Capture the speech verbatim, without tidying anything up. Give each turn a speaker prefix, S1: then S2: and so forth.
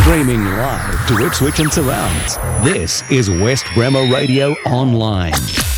S1: Streaming live to Ipswich and surrounds. This is West Bremer Radio Online.